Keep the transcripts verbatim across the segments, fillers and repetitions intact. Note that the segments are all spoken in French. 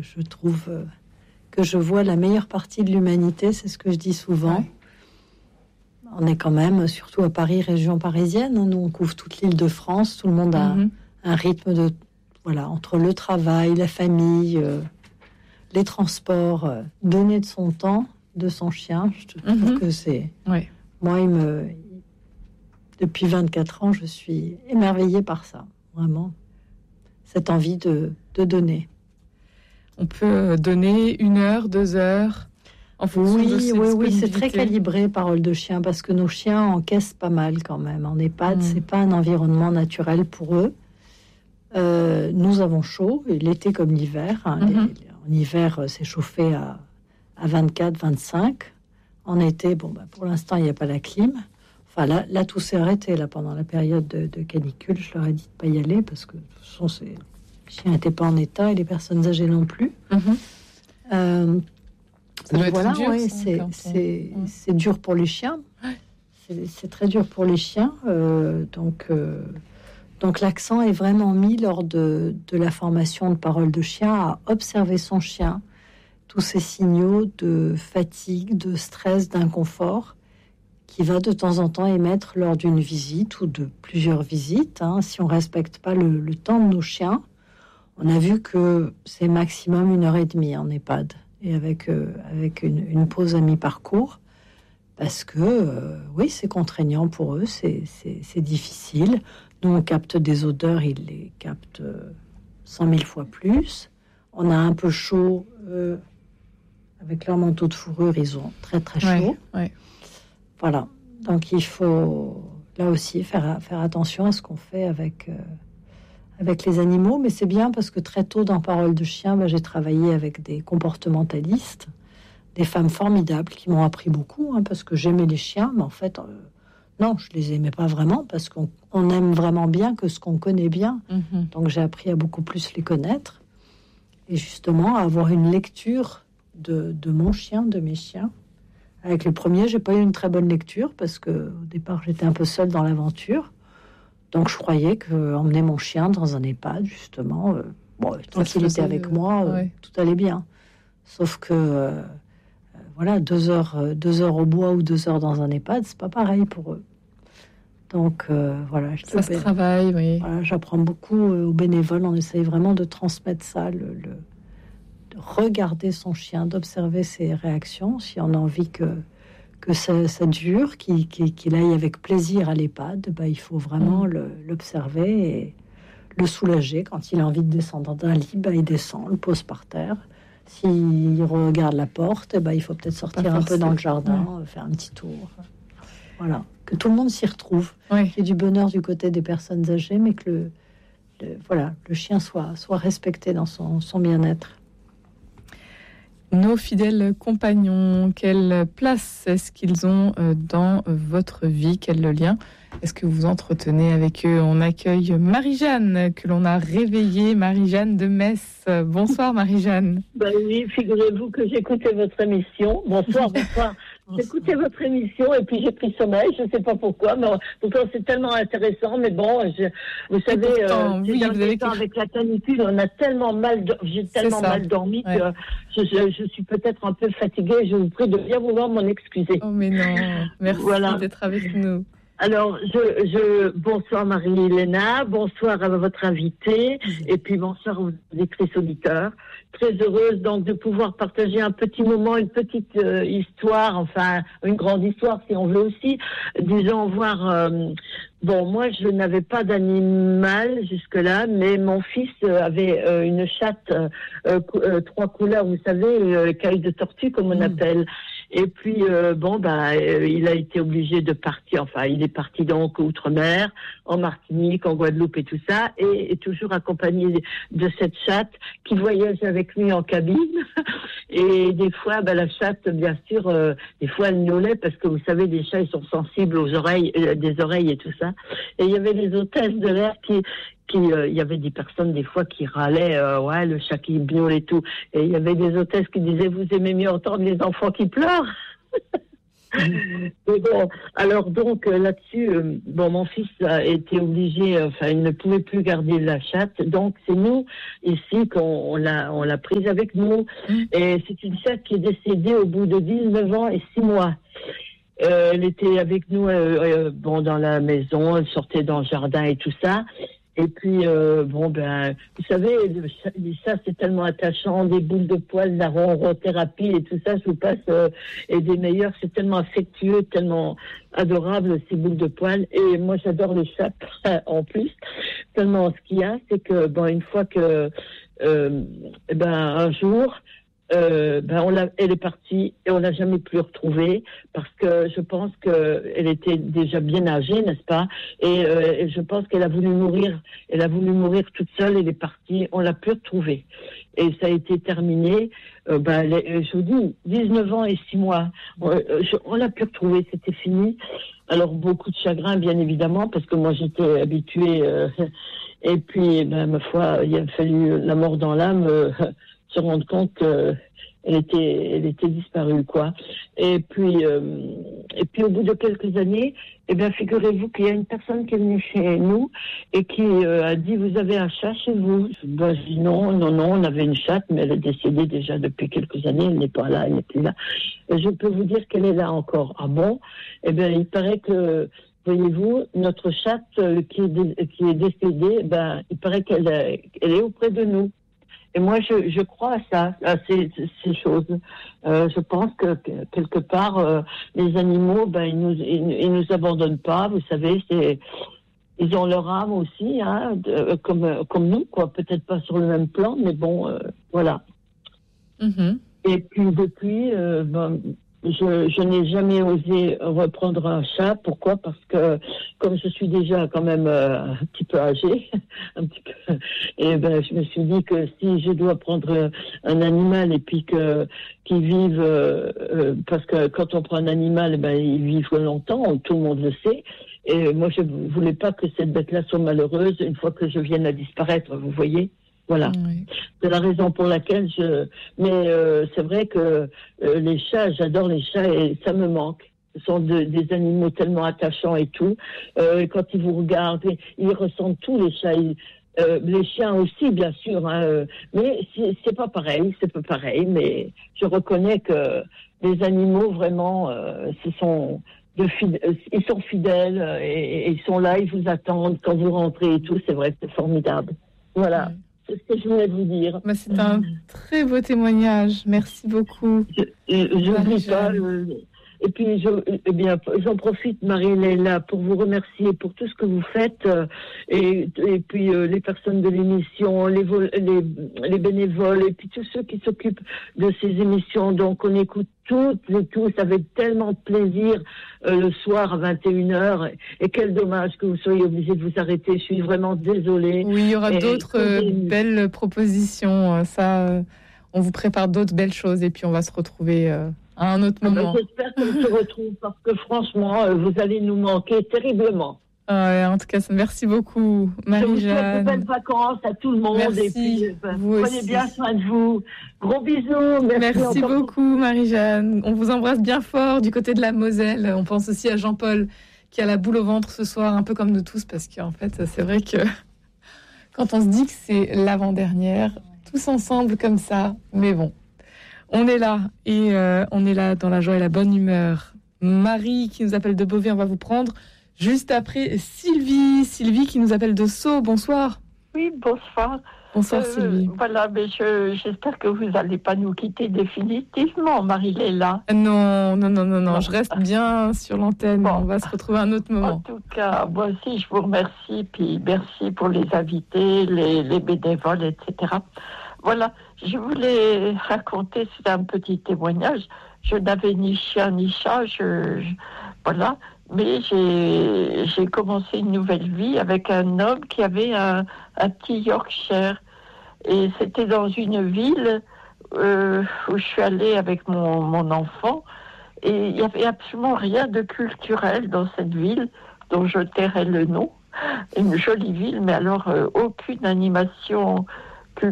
je trouve euh, que je vois la meilleure partie de l'humanité, c'est ce que je dis souvent. Ouais. On est quand même, surtout à Paris, région parisienne, nous on couvre toute l'île de France, tout le monde a mm-hmm. un rythme de, voilà, entre le travail, la famille, euh, les transports, euh, donner de son temps, de son chien, je trouve mm-hmm. que c'est... Ouais. Moi, il me... depuis vingt-quatre ans, je suis émerveillée par ça, vraiment, cette envie de, de donner. On peut donner une heure, deux heures... En oui, de oui, oui, c'est très calibré, parole de chien, parce que nos chiens encaissent pas mal quand même. En EHPAD, mmh. c'est pas un environnement naturel pour eux. Euh, nous avons chaud, et l'été comme l'hiver. Hein, mmh. les, en hiver, c'est chauffé à, à vingt-quatre, vingt-cinq. En été, bon, bah, pour l'instant, il n'y a pas la clim. Enfin, là, là, tout s'est arrêté là, pendant la période de, de canicule. Je leur ai dit de pas y aller, parce que de toute façon, ces... les chiens n'étaient pas en état, et les personnes âgées non plus. Mmh. Euh, Ça doit voilà, être dur, ouais, ça, c'est, c'est, ouais. c'est dur pour les chiens. Ouais. C'est, c'est très dur pour les chiens. Euh, donc, euh, donc, l'accent est vraiment mis lors de, de la formation de parole de chien à observer son chien, tous ces signaux de fatigue, de stress, d'inconfort qu'il va de temps en temps émettre lors d'une visite ou de plusieurs visites. Hein. Si on ne respecte pas le, le temps de nos chiens, on a vu que c'est maximum une heure et demie en EHPAD. Et avec, euh, avec une, une pause à mi-parcours, parce que, euh, oui, c'est contraignant pour eux, c'est, c'est, c'est difficile. Nous, on capte des odeurs, ils les captent euh, cent mille fois plus. On a un peu chaud, euh, avec leur manteau de fourrure, ils ont très, très chaud. Ouais, ouais. Voilà, donc il faut, là aussi, faire, faire attention à ce qu'on fait avec... Euh, avec les animaux, mais c'est bien parce que très tôt dans Parole de chien, bah, j'ai travaillé avec des comportementalistes, des femmes formidables qui m'ont appris beaucoup, hein, parce que j'aimais les chiens, mais en fait, euh, non, je les aimais pas vraiment, parce qu'on on aime vraiment bien que ce qu'on connaît bien. Mm-hmm. Donc j'ai appris à beaucoup plus les connaître, et justement à avoir une lecture de, de mon chien, de mes chiens. Avec le premier, j'ai pas eu une très bonne lecture, parce que au départ, j'étais un peu seule dans l'aventure. Donc, je croyais qu'emmener mon chien dans un EHPAD, justement, euh, bon, tant qu'il était avec moi, euh, ouais. tout allait bien. Sauf que, euh, voilà, deux heures, deux heures au bois ou deux heures dans un EHPAD, c'est pas pareil pour eux. Donc, euh, voilà. Je ça se travaille, oui. Voilà, j'apprends beaucoup euh, aux bénévoles. On essaye vraiment de transmettre ça, le, le, de regarder son chien, d'observer ses réactions, si on a envie que... que ça, ça dure, qu'il, qu'il, qu'il aille avec plaisir à l'EHPAD, bah, il faut vraiment mmh. le, l'observer et le soulager. Quand il a envie de descendre d'un lit, bah, il descend, le pose par terre. S'il regarde la porte, bah, il faut peut-être sortir un peu dans le jardin, ouais. faire un petit tour. Voilà, que tout le monde s'y retrouve. Ouais. Qu'il y ait du bonheur du côté des personnes âgées, mais que le, le, voilà, le chien soit, soit respecté dans son, son bien-être. Nos fidèles compagnons, quelle place est-ce qu'ils ont dans votre vie? Quel lien est-ce que vous entretenez avec eux? On accueille Marie-Jeanne, que l'on a réveillée, Marie-Jeanne de Metz. Bonsoir Marie-Jeanne. Ben oui, figurez-vous que j'écoutais votre émission. Bonsoir, bonsoir. J'écoutais votre émission et puis j'ai pris sommeil, je ne sais pas pourquoi, mais pourtant c'est tellement intéressant, mais bon, je, vous savez, pourtant, euh, oui, vous avez temps, avec la canicule, on a tellement mal, do- j'ai tellement mal dormi ouais. que je, je, je suis peut-être un peu fatiguée, je vous prie de bien vouloir m'en excuser. Oh mais non, merci voilà. d'être avec nous. Alors, je, je, bonsoir Marie-Hélène, bonsoir à votre invitée, et puis bonsoir aux lectrices auditeurs. Très heureuse donc de pouvoir partager un petit moment, une petite euh, histoire, enfin une grande histoire si on veut aussi. Disons voir. Euh, bon, moi je n'avais pas d'animal jusque-là, mais mon fils avait euh, une chatte euh, euh, trois couleurs, vous savez, euh, caille de tortue comme on mmh. appelle. Et puis euh, bon bah euh, il a été obligé de partir. Enfin, il est parti donc outre-mer, en Martinique, en Guadeloupe et tout ça, et, et toujours accompagné de cette chatte qui voyage avec lui en cabine. Et des fois, bah, la chatte, bien sûr, euh, des fois elle miaulait parce que vous savez, les chats ils sont sensibles aux oreilles, euh, des oreilles et tout ça. Et il y avait des hôtesses de l'air qui qui euh, il y avait des personnes des fois qui râlaient euh, ouais le chat qui miaule et tout, et il y avait des hôtesses qui disaient vous aimez mieux entendre les enfants qui pleurent. Mais bon, alors donc euh, là-dessus, euh, bon, mon fils a été obligé, euh, enfin, il ne pouvait plus garder la chatte, donc c'est nous ici qu'on on l'a, on l'a prise avec nous, Mm. et c'est une chatte qui est décédée au bout de dix-neuf ans et six mois. Euh, elle était avec nous, euh, euh, bon, dans la maison, elle sortait dans le jardin et tout ça. Et puis, euh, bon, ben, vous savez, le chat- les chats, c'est tellement attachant, des boules de poils, la ronrothérapie et tout ça, je vous passe, euh, et des meilleurs, c'est tellement affectueux, tellement adorable, ces boules de poils. Et moi, j'adore les chats, en plus. Tellement, ce qu'il y a, c'est que, bon, une fois que, euh, eh ben, un jour, euh, ben on l'a, elle est partie et on l'a jamais plus retrouvée parce que je pense que elle était déjà bien âgée, n'est-ce pas? Et, euh, et je pense qu'elle a voulu mourir, elle a voulu mourir toute seule. Elle est partie, on l'a plus retrouvée et ça a été terminé. Euh, ben, elle est- je vous dis, dix-neuf ans et six mois, on, euh, je- on l'a plus retrouvée, c'était fini. Alors beaucoup de chagrin, bien évidemment, parce que moi j'étais habituée. Euh, et puis, ben, ma foi, il a fallu la mort dans l'âme. Euh, se rendre compte qu'elle était, elle était disparue, quoi. Et puis, euh, et puis au bout de quelques années, eh bien, figurez-vous qu'il y a une personne qui est venue chez nous et qui euh, a dit, vous avez un chat chez vous? Ben, je dis non, non, non, on avait une chatte, mais elle est décédée déjà depuis quelques années, elle n'est pas là, elle n'est plus là. Et je peux vous dire qu'elle est là encore. Ah bon? Eh bien, il paraît que, voyez-vous, notre chatte euh, qui, est dé- qui est décédée, ben, il paraît qu'elle est, elle est auprès de nous. Et moi, je, je crois à ça, à ces, ces choses. Euh, je pense que, que quelque part, euh, les animaux, ben, ils nous, ils, ils nous abandonnent pas. Vous savez, c'est, ils ont leur âme aussi, hein, de, comme, comme nous, quoi. Peut-être pas sur le même plan, mais bon, euh, voilà. Mhm. Et puis depuis, euh, ben, je, je n'ai jamais osé reprendre un chat. Pourquoi? Parce que comme je suis déjà quand même euh, un petit peu âgée, un petit peu, et ben je me suis dit que si je dois prendre un animal et puis que qu'ils vivent, euh, euh, parce que quand on prend un animal, eh ben ils vivent longtemps, tout le monde le sait. Et moi je voulais pas que cette bête-là soit malheureuse une fois que je vienne à disparaître. Vous voyez? Voilà. Oui. C'est la raison pour laquelle je... Mais euh, c'est vrai que euh, les chats, j'adore les chats et ça me manque. Ce sont de- des animaux tellement attachants et tout. Euh, quand ils vous regardent, ils ressentent tout, les chats. Ils- euh, les chiens aussi, bien sûr. Hein, euh, mais c'est, c'est pas pareil, c'est pas pareil. Mais je reconnais que les animaux, vraiment, euh, ce sont... De fid- euh, ils sont fidèles euh, et, et ils sont là, ils vous attendent quand vous rentrez et tout. C'est vrai que c'est formidable. Voilà. Oui. C'est ce que je voulais vous dire. Bah, c'est un très beau témoignage. Merci beaucoup. Je n'oublie pas. Marie-Jeanne. euh, et puis, je, eh bien, j'en profite, Marie-Léla, pour vous remercier pour tout ce que vous faites. euh, et, et puis, euh, les personnes de l'émission, les, vol- les, les bénévoles, et puis tous ceux qui s'occupent de ces émissions. Donc, on écoute toutes et tous avec tellement de plaisir euh, le soir à vingt et une heures. Et quel dommage que vous soyez obligés de vous arrêter. Je suis vraiment désolée. Oui, il y aura Et- d'autres euh, belles propositions. euh, Ça, euh, on vous prépare d'autres belles choses et puis on va se retrouver euh, à un autre Ah ben, moment. j'espère qu'on se retrouve parce que franchement, euh, vous allez nous manquer terriblement. Euh, en tout cas, merci beaucoup, Je vous souhaite de Marie-Jeanne. belles vacances à tout le monde. Merci, et puis, euh, ben, vous prenez aussi. bien soin de vous. Gros bisous. Merci, Merci encore. beaucoup, Marie-Jeanne. On vous embrasse bien fort du côté de la Moselle. On pense aussi à Jean-Paul qui a la boule au ventre ce soir, un peu comme nous tous, parce qu'en fait, c'est vrai que quand on se dit que c'est l'avant-dernière, tous ensemble comme ça, mais bon, on est là et euh, on est là dans la joie et la bonne humeur. Marie qui nous appelle de Beauvais, on va vous prendre juste après Sylvie. Sylvie qui nous appelle de Sceaux. Bonsoir. Oui, bonsoir. Bonsoir Euh, Sylvie. Voilà, mais je, j'espère que vous n'allez pas nous quitter définitivement, Marie-Léla. Non, non, non, non, non, Non. je reste bien sur l'antenne. Bon. On va se retrouver à un autre En moment. tout cas, moi aussi, je vous remercie, puis merci pour les invités, les, les bénévoles, et cetera. Voilà, je voulais raconter, c'est un petit témoignage. Je n'avais ni chien ni chat, je, je- voilà, mais j'ai, j'ai commencé une nouvelle vie avec un homme qui avait un, un petit Yorkshire. Et c'était dans une ville euh, où je suis allée avec mon, mon enfant. Et il n'y avait absolument rien de culturel dans cette ville, dont je tairai le nom. Une jolie ville, mais alors euh, aucune animation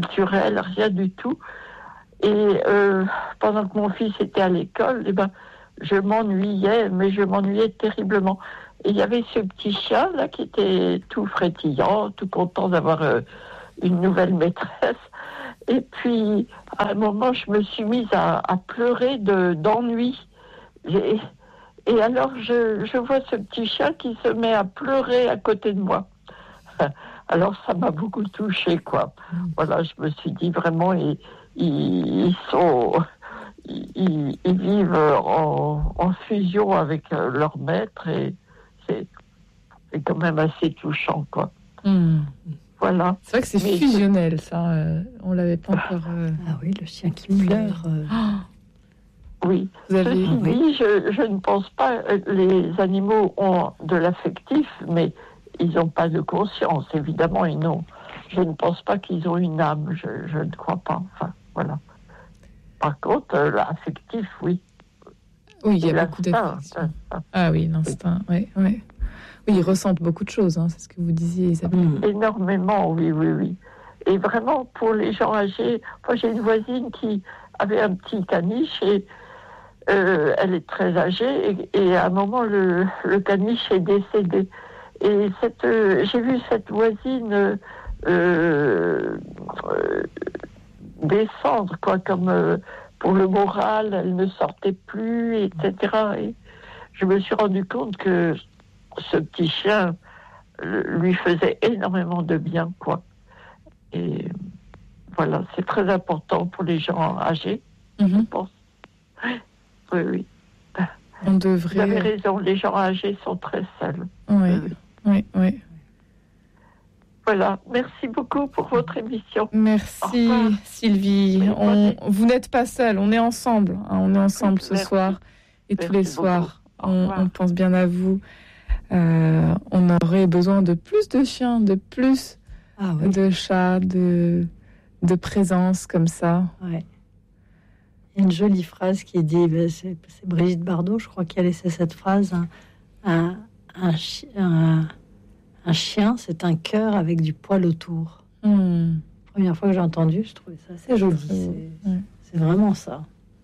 culturelle, rien du tout. Et euh, pendant que mon fils était à l'école, eh ben, je m'ennuyais, mais je m'ennuyais terriblement. Et il y avait ce petit chien là qui était tout frétillant, tout content d'avoir euh, une nouvelle maîtresse. Et puis, à un moment, je me suis mise à, à pleurer de, d'ennui. Et, et alors, je, je vois ce petit chien qui se met à pleurer à côté de moi. Alors, ça m'a beaucoup touchée, quoi. Voilà, je me suis dit, vraiment, ils, ils, ils sont... Ils, ils vivent en, en fusion avec leur maître et c'est, c'est quand même assez touchant, quoi. Mmh. Voilà. C'est vrai que c'est Mais fusionnel, c'est... ça. Euh, on l'avait pas encore. Euh... Ah oui, le chien qui pleure. Euh... Oh. Oui. Vous avez... Ceci oui. dit, je, je ne pense pas. Les animaux ont de l'affectif, mais ils n'ont pas de conscience. Évidemment, ils n'ont. Je ne pense pas qu'ils ont une âme. Je, je ne crois pas. Enfin, voilà. Par contre, euh, l'affectif, oui. Oui, il y a Et beaucoup d'affectif. Ah oui, l'instinct, oui, oui. Oui, oui, ils ressentent beaucoup de choses, hein, c'est ce que vous disiez, Isabelle. Mmh. Énormément, oui, oui, oui. Et vraiment, pour les gens âgés, moi j'ai une voisine qui avait un petit caniche et euh, elle est très âgée et, et à un moment, le, le caniche est décédé. Et cette, euh, j'ai vu cette voisine euh, euh, descendre, quoi, comme euh, pour le moral, elle ne sortait plus, et cetera. Et je me suis rendu compte que ce petit chien lui faisait énormément de bien, quoi. Et voilà, c'est très important pour les gens âgés, mm-hmm. je pense. Oui, oui. On devrait... Vous avez raison, les gens âgés sont très seuls. Oui, oui, oui. oui. Voilà, merci beaucoup pour votre émission. Merci Sylvie. On, vous n'êtes pas seule, on est ensemble. Hein, on est ensemble ce merci. soir et merci tous les soirs. On, on pense bien à vous. Euh, on aurait besoin de plus de chiens, de plus ah, oui. de chats, de, de présence comme ça. Ouais. Il y a une jolie phrase qui dit, c'est, c'est Brigitte Bardot, je crois, qui a laissé cette phrase, un, un, un, un Un chien, c'est un cœur avec du poil autour. Mmh. Première fois que j'ai entendu, je trouvais ça assez joli. C'est, mmh. c'est vraiment ça.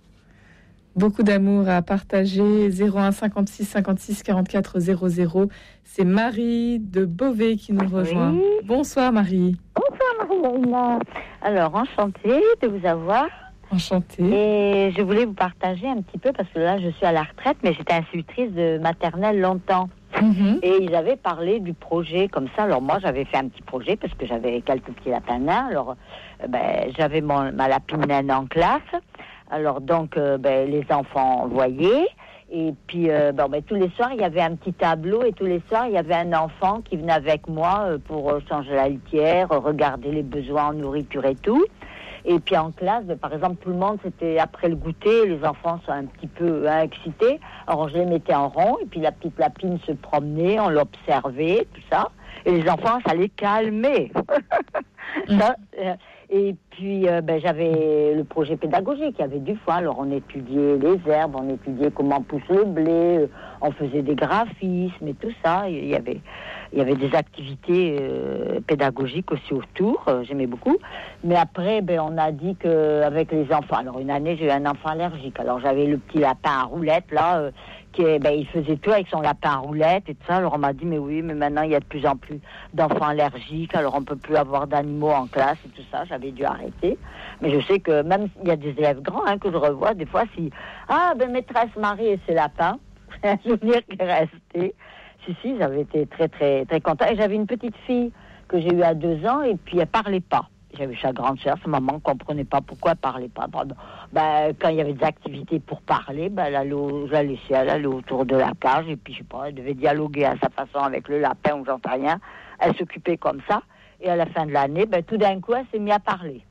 Beaucoup d'amour à partager. zéro un cinquante-six cinquante-six quarante-quatre zéro zéro. C'est Marie de Beauvais qui nous rejoint. Oui. Bonsoir Marie. Bonsoir Marie-Léna. Alors, enchantée de vous avoir. Enchantée. Et je voulais vous partager un petit peu, parce que là, je suis à la retraite, mais j'étais institutrice de maternelle longtemps. Mmh. Et ils avaient parlé du projet comme ça. Alors moi, j'avais fait un petit projet parce que j'avais quelques petits lapins nains. Alors, euh, ben, j'avais mon, ma lapine naine en classe. Alors donc, euh, ben, les enfants voyaient. Et puis, euh, bon, ben, tous les soirs, il y avait un petit tableau. Et tous les soirs, il y avait un enfant qui venait avec moi euh, pour euh, changer la litière, euh, regarder les besoins en nourriture et tout. Et puis en classe, ben, par exemple, tout le monde, c'était après le goûter, les enfants sont un petit peu hein, excités. Alors je les mettais en rond, et puis la petite lapine se promenait, on l'observait, tout ça. Et les enfants, ça les calmait. ça, euh, et puis euh, ben, j'avais le projet pédagogique, il y avait du foin. Alors on étudiait les herbes, on étudiait comment pousse le blé, on faisait des graphismes et tout ça. Il y avait... Il y avait des activités euh, pédagogiques aussi autour, euh, j'aimais beaucoup. Mais après, ben, on a dit qu'avec les enfants... Alors, une année, j'ai eu un enfant allergique. Alors, j'avais le petit lapin à roulettes, là, euh, qui est, ben, il faisait tout avec son lapin à roulettes et tout ça. Alors, on m'a dit, mais oui, mais maintenant, il y a de plus en plus d'enfants allergiques. Alors, on ne peut plus avoir d'animaux en classe et tout ça. J'avais dû arrêter. Mais je sais que même il y a des élèves grands hein, que je revois, des fois, si... Ah, ben, maîtresse Marie et ses lapins. C'est un souvenir qui est resté. Si, si, j'avais été très, très, très contente. Et j'avais une petite fille que j'ai eue à deux ans, et puis elle parlait pas. J'avais sa grande sœur, sa maman ne comprenait pas pourquoi elle parlait pas. Ben, quand il y avait des activités pour parler, ben, elle allait, je la laissais, elle allait autour de la cage, et puis je sais pas, elle devait dialoguer à sa façon avec le lapin, ou j'en sais rien. Elle s'occupait comme ça, et à la fin de l'année, ben, tout d'un coup, elle s'est mise à parler.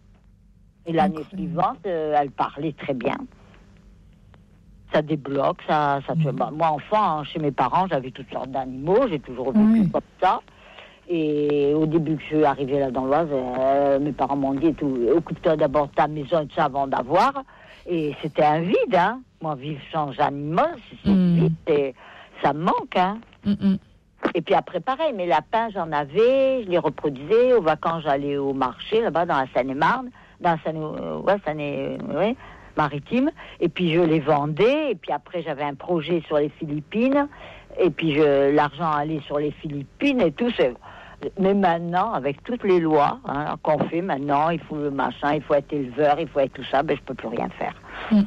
Et l'année okay. suivante, euh, elle parlait très bien. Ça débloque, ça, ça mmh. bah, moi, enfant, hein, chez mes parents, j'avais toutes sortes d'animaux, j'ai toujours vécu mmh. comme ça. Et au début que je suis arrivée là dans l'Oise, euh, mes parents m'ont dit, occupe-toi d'abord de ta maison et tout ça avant d'avoir. Et c'était un vide, hein. Moi, vivre sans animaux, c'est mmh. vide, et ça me manque, hein. Mmh. Et puis après, pareil, mes lapins, j'en avais, je les reproduisais. Aux vacances, j'allais au marché, là-bas, dans la Seine-et-Marne. Dans la Seine, euh, ouais, Seine, ouais. maritimes, et puis je les vendais, et puis après j'avais un projet sur les Philippines, et puis je, l'argent allait sur les Philippines et tout. C'est... Mais maintenant, avec toutes les lois hein, qu'on fait maintenant, il faut le machin, il faut être éleveur, il faut être tout ça, ben je peux plus rien faire. Mm.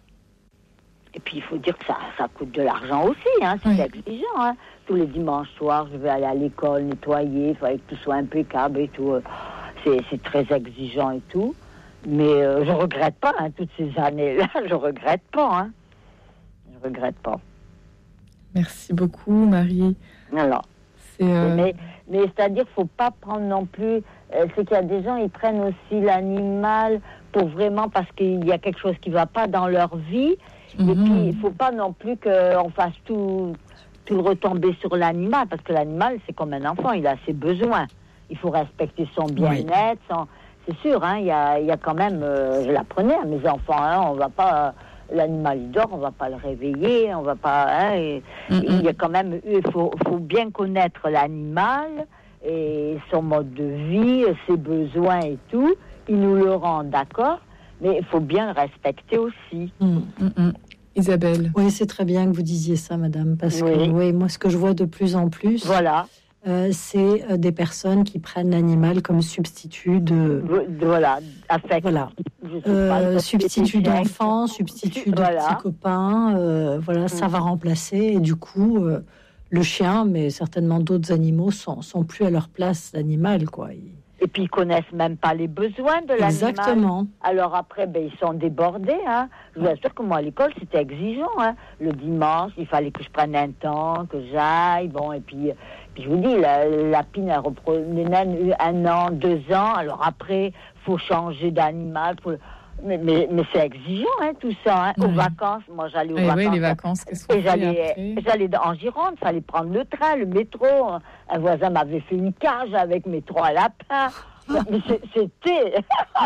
Et puis il faut dire que ça, ça coûte de l'argent aussi, hein, c'est oui. exigeant. Hein. Tous les dimanches soirs, je vais aller à l'école nettoyer, il fallait que tout soit impeccable et tout. C'est, c'est très exigeant et tout. Mais euh, je regrette pas, hein, toutes ces années-là, je regrette pas. Hein. Je regrette pas. Merci beaucoup, Marie. Alors, c'est, euh... mais, mais c'est-à-dire qu'il ne faut pas prendre non plus... Euh, c'est qu'il y a des gens, ils prennent aussi l'animal pour vraiment... Parce qu'il y a quelque chose qui ne va pas dans leur vie. Mm-hmm. Et puis, il ne faut pas non plus qu'on fasse tout, tout retomber sur l'animal. Parce que l'animal, c'est comme un enfant, il a ses besoins. Il faut respecter son bien-être, son... C'est sûr, hein, il y a, il y a quand même... Euh, je l'apprenais à mes enfants, hein, on ne va pas... L'animal il dort, on va pas le réveiller, on va pas. Hein, et, mm-hmm. Il y a quand même, il faut, faut bien connaître l'animal et son mode de vie, ses besoins et tout. Il nous le rend, d'accord, mais il faut bien le respecter aussi. Mm-hmm. Isabelle. Oui, c'est très bien que vous disiez ça, madame, parce oui. que oui, moi, ce que je vois de plus en plus. Voilà. Euh, c'est euh, des personnes qui prennent l'animal comme substitut de... Voilà, affect. Voilà. Euh, substitut d'enfant, substitut de voilà. petit copain, euh, voilà, mmh. ça va remplacer. Et du coup, euh, le chien, mais certainement d'autres animaux, sont, sont plus à leur place d'animal, quoi. Ils... Et puis, ils connaissent même pas les besoins de l'animal. Exactement. Alors après, ben, ils sont débordés. Hein. Je vous assure que moi, à l'école, c'était exigeant. Hein. Le dimanche, il fallait que je prenne un temps, que j'aille. Bon, et puis, puis je vous dis, la, la pine, elle reprenait un an, deux ans. Alors après, faut changer d'animal. Faut... Mais, mais, mais c'est exigeant, hein, tout ça. Hein. Oui. Aux vacances, moi, j'allais aux et vacances. Oui, les vacances, qu'est-ce qu'on Et j'allais, j'allais en Gironde, il fallait prendre le train, le métro. Un voisin m'avait fait une cage avec mes trois lapins. Mais c'était...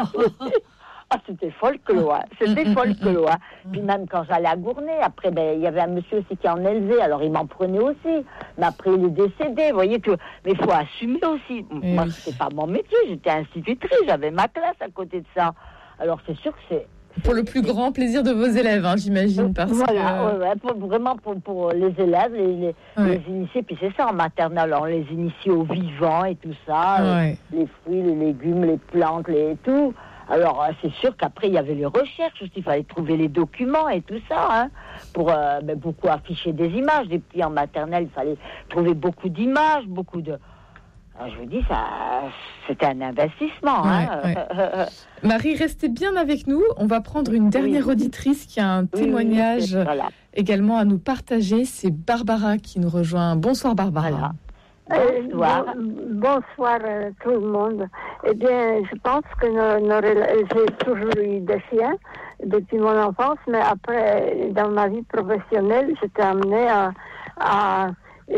Ah, c'était folklore, c'était folklore. Puis même quand j'allais à Gournay, après, ben, il y avait un monsieur aussi qui en élevait, alors il m'en prenait aussi. Mais après, il est décédé, vous voyez, tout. Mais il faut assumer aussi. Et moi, oui. c'était pas mon métier, j'étais institutrice, j'avais ma classe à côté de ça. Alors, c'est sûr que c'est... c'est pour le plus grand plaisir de vos élèves, hein, j'imagine. Parce voilà, que... ouais, ouais, pour, vraiment pour, pour les élèves, les, les, ouais. les initiés. Puis c'est ça, en maternelle, on les initie au vivant et tout ça. Ouais. Les fruits, les légumes, les plantes, les tout. Alors, c'est sûr qu'après, il y avait les recherches aussi. Il fallait trouver les documents et tout ça, hein, pour euh, ben, beaucoup afficher des images. Des petits en maternelle, il fallait trouver beaucoup d'images, beaucoup de... Alors, je vous dis, ça, c'était un investissement. Ouais, hein. ouais. Marie, restez bien avec nous. On va prendre une dernière oui. auditrice qui a un témoignage oui, voilà. également à nous partager. C'est Barbara qui nous rejoint. Bonsoir, Barbara. Voilà. Bonsoir. Euh, bon, bonsoir euh, tout le monde. Eh bien, je pense que nos, nos, j'ai toujours eu des chiens depuis mon enfance, mais après, dans ma vie professionnelle, j'étais amenée à, à,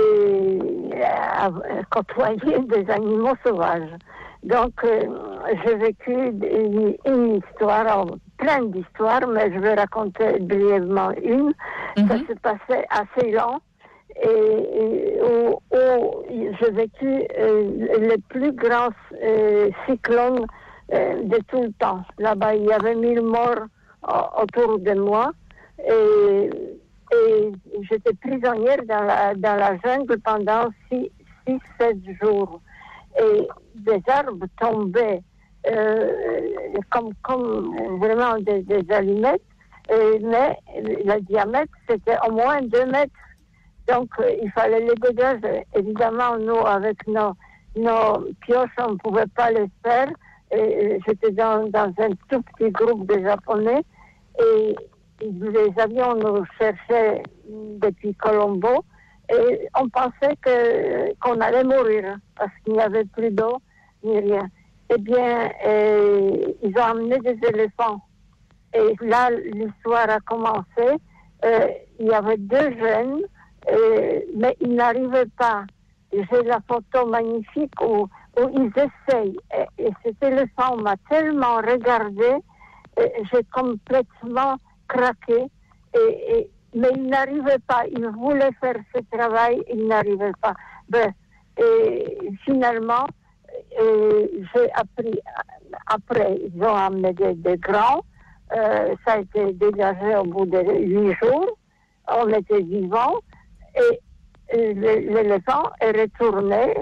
à, à côtoyer des animaux sauvages. Donc, euh, j'ai vécu une, une histoire, plein d'histoires, mais je vais raconter brièvement une. Mm-hmm. Ça s'est passé assez long. Et, et où, où j'ai vécu euh, le plus grand euh, cyclone euh, de tout le temps. Là-bas, il y avait mille morts euh, autour de moi. Et, et j'étais prisonnière dans la, dans la jungle pendant six, six, sept jours. Et des arbres tombaient euh, comme, comme vraiment des, des allumettes. Et, mais le diamètre, c'était au moins deux mètres. Donc, euh, il fallait les dégager. Évidemment, nous, avec nos, nos pioches, on ne pouvait pas les faire. Et j'étais dans, dans un tout petit groupe de Japonais. Et les avions nous cherchaient depuis Colombo. Et on pensait que, qu'on allait mourir parce qu'il n'y avait plus d'eau ni rien. Eh bien, euh, ils ont amené des éléphants. Et là, l'histoire a commencé. Euh, il y avait deux jeunes. Euh, mais ils n'arrivaient pas. J'ai la photo magnifique où, où ils essayent. Et, et cet éléphant m'a tellement regardé, et j'ai complètement craqué. Et, et, mais ils n'arrivaient pas. Ils voulaient faire ce travail, ils n'arrivaient pas. Ben, et finalement, et j'ai appris. Après, ils ont amené des, des grands. euh, ça a été dégagé au bout de huit jours. On était vivants et euh, l'éléphant est retourné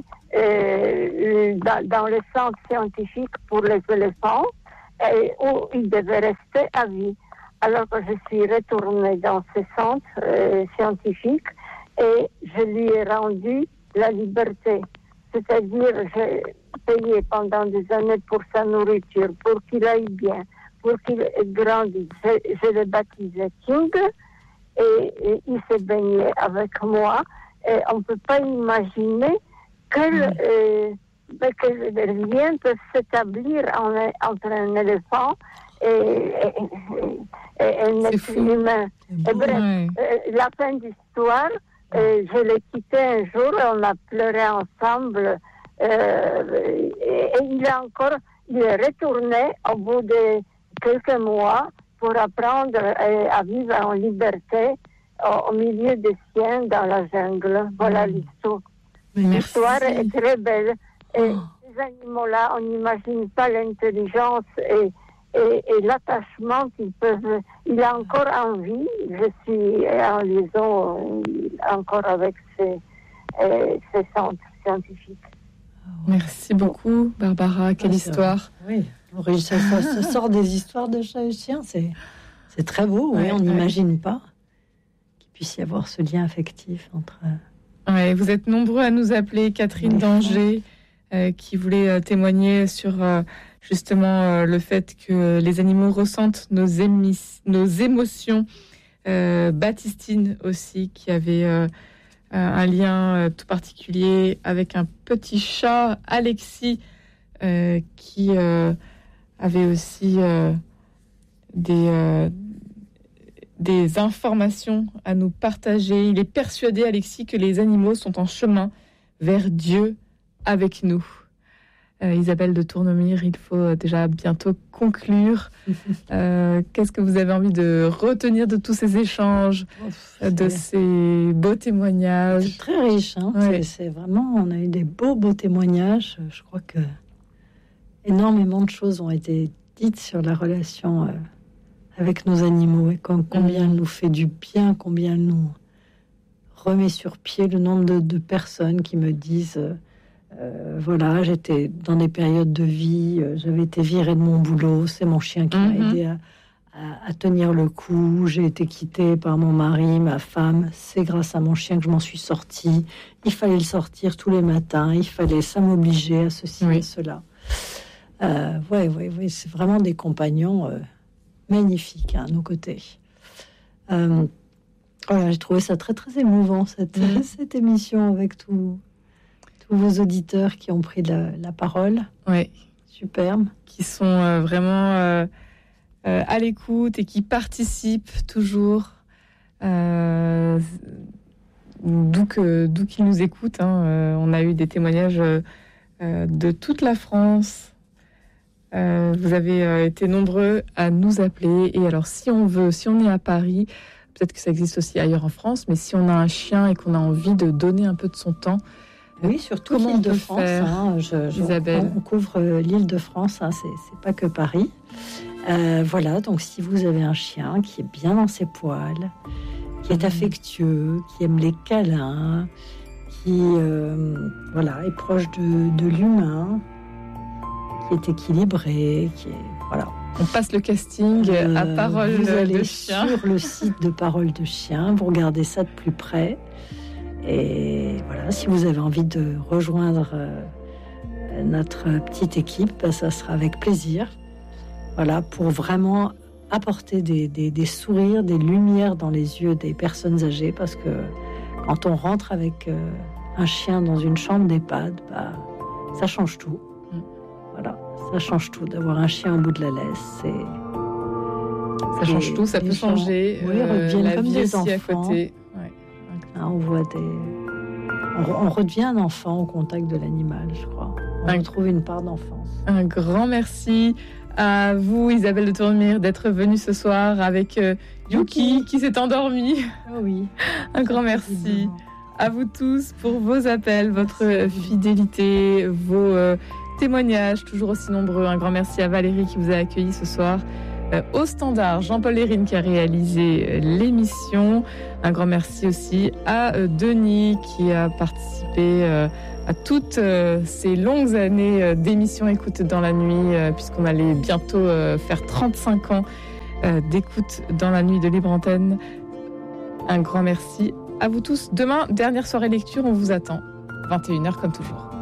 euh, dans, dans le centre scientifique pour les éléphants et où il devait rester à vie. Alors que je suis retournée dans ce centre euh, scientifique et je lui ai rendu la liberté. C'est-à-dire, j'ai payé pendant des années pour sa nourriture, pour qu'il aille bien, pour qu'il grandisse. Je, je l'ai baptisé King et, et il s'est baigné avec moi. Et on ne peut pas imaginer que, mmh. euh, que rien peut s'établir en, entre un éléphant et, et, et, et un être humain. Et bref, ouais. euh, la fin d'histoire, euh, je l'ai quitté un jour, on a pleuré ensemble. Euh, et, et il est encore, il est retourné au bout de quelques mois pour apprendre à, à vivre en liberté au, au milieu des siens dans la jungle. Voilà mmh. l'histoire. L'histoire est très belle. Et oh. ces animaux-là, on n'imagine pas l'intelligence et, et, et l'attachement qu'ils peuvent. Il a encore envie. Je suis en liaison encore avec ces, euh, ces centres scientifiques. Merci beaucoup, Barbara. Quelle ah, histoire. Oui, ça, ça, ça sort des histoires de chats et chiens. C'est, c'est très beau. Ouais, oui, on n'imagine ouais. pas qu'il puisse y avoir ce lien affectif entre. Ouais, vous êtes nombreux à nous appeler. Catherine d'Angers, euh, qui voulait euh, témoigner sur euh, justement euh, le fait que les animaux ressentent nos, émis- nos émotions. Euh, Baptistine aussi, qui avait euh, un lien euh, tout particulier avec un petit chat, Alexis, euh, qui euh, avait aussi euh, des, euh, des informations à nous partager. Il est persuadé, Alexis, que les animaux sont en chemin vers Dieu avec nous. Euh, Isabelle de Tournemire, il faut déjà bientôt conclure. Euh, qu'est-ce que vous avez envie de retenir de tous ces échanges, oh, de ces beaux témoignages? C'est très riche, hein. Ouais. c'est, c'est vraiment, on a eu des beaux, beaux témoignages. Je crois que énormément de choses ont été dites sur la relation euh, avec nos animaux et com- combien mmh. elle nous fait du bien, combien elle nous remet sur pied. Le nombre de, de personnes qui me disent... Euh, Euh, voilà, j'étais dans des périodes de vie, euh, j'avais été virée de mon boulot, c'est mon chien qui mm-hmm. m'a aidé à, à, à tenir le coup, j'ai été quittée par mon mari, ma femme, c'est grâce à mon chien que je m'en suis sortie, il fallait le sortir tous les matins, il fallait, ça m'obligeait à ceci oui. et cela. Euh, ouais, ouais, ouais, c'est vraiment des compagnons euh, magnifiques hein, à nos côtés. Euh, voilà, j'ai trouvé ça très très émouvant cette, mm. cette émission avec tout. Vos auditeurs qui ont pris la, la parole. Oui. Superbe. Qui sont euh, vraiment euh, euh, à l'écoute et qui participent toujours, euh, d'où, que, d'où qu'ils nous écoutent. Hein. Euh, on a eu des témoignages euh, de toute la France. Euh, vous avez euh, été nombreux à nous appeler. Et alors, si on veut, si on est à Paris, peut-être que ça existe aussi ailleurs en France, mais si on a un chien et qu'on a envie de donner un peu de son temps, oui, surtout l'île de France. Hein, je, je, Isabelle. On, on couvre l'île de France, hein, c'est, c'est pas que Paris. Euh, voilà, donc si vous avez un chien qui est bien dans ses poils, qui est affectueux, qui aime les câlins, qui euh, voilà, est proche de, de l'humain, qui est équilibré, qui est voilà. On passe le casting euh, à Parole vous allez de Chien. Sur le site de Parole de Chien, vous regardez ça de plus près. Et voilà, si vous avez envie de rejoindre euh, notre petite équipe, ben, ça sera avec plaisir. Voilà, pour vraiment apporter des, des, des sourires, des lumières dans les yeux des personnes âgées, parce que quand on rentre avec euh, un chien dans une chambre d'EHPAD, ben, ça change tout. Mm. Voilà, ça change tout. D'avoir un chien au bout de la laisse, c'est... Ça change tout, ça peut gens, changer. Oui, euh, la comme vie des aussi enfants. À côté. Ouais. Hein, on voit des... On, on redevient un enfant au contact de l'animal, je crois. On un... retrouve une part d'enfance. Un grand merci à vous, Isabelle de Tournemire, d'être venue ce soir avec euh, Yuki, Yuki, qui s'est endormi. Oh oui. Un grand merci à vous tous pour vos appels, votre merci. Fidélité, vos euh, témoignages, toujours aussi nombreux. Un grand merci à Valérie qui vous a accueilli ce soir. Euh, au standard, Jean-Paul Hérine qui a réalisé euh, l'émission. Un grand merci aussi à euh, Denis qui a participé euh, à toutes euh, ces longues années euh, d'émission Écoute dans la nuit, euh, puisqu'on allait bientôt euh, faire trente-cinq ans euh, d'écoute dans la nuit de Libre Antenne. Un grand merci à vous tous. Demain, dernière soirée lecture, on vous attend. vingt et une heures comme toujours.